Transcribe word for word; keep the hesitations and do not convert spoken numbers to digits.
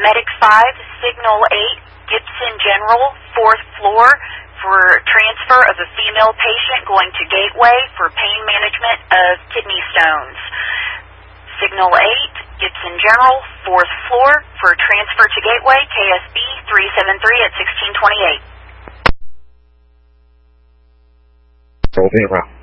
Medic five, Signal eight, Gibson General, fourth floor, for transfer of a female patient going to Gateway for pain management of kidney stones. Signal eight, Gibson General, fourth floor, for transfer to Gateway, K S B three seven three at sixteen twenty-eight. Roll me around.